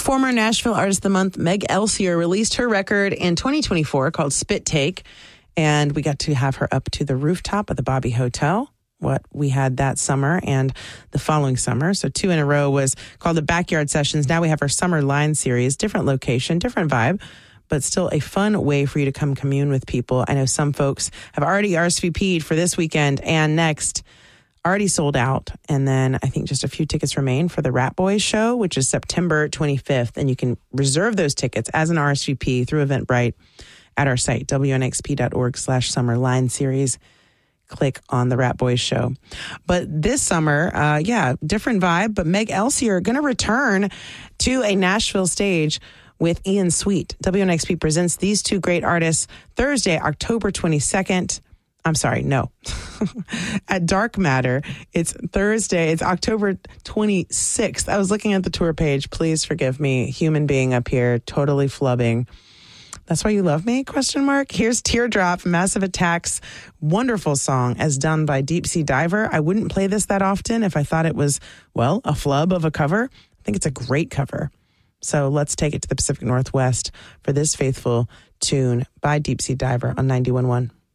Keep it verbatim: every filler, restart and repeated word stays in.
Former Nashville Artist of the Month, Meg Elsier, released her record in twenty twenty-four called Spit Take, and we got to have her up to the rooftop of the Bobby Hotel, what we had that summer and the following summer. So two in a row was called the Backyard Sessions. Now we have our Summer Line series, different location, different vibe, but still a fun way for you to come commune with people. I know some folks have already R S V P'd for this weekend and next, already sold out. And then I think just a few tickets remain for the Rat Boys show, which is September twenty-fifth. And you can reserve those tickets as an R S V P through Eventbrite at our site, W N X P dot org slash Summer Line Series. Click on the Rat Boys show. But this summer, uh, yeah, different vibe. But Meg Elsier going to return to a Nashville stage with Ian Sweet. W N X P presents these two great artists Thursday, October twenty-second. I'm sorry, no. At Dark Matter, it's Thursday. It's October twenty-sixth. I was looking at the tour page. Please forgive me. Human being up here, totally flubbing. That's why you love me? Question mark. Here's Teardrop, Massive Attack's wonderful song as done by Deep Sea Diver. I wouldn't play this that often if I thought it was, well, a flub of a cover. I think it's a great cover. So let's take it to the Pacific Northwest for this faithful tune by Deep Sea Diver on ninety-one point one.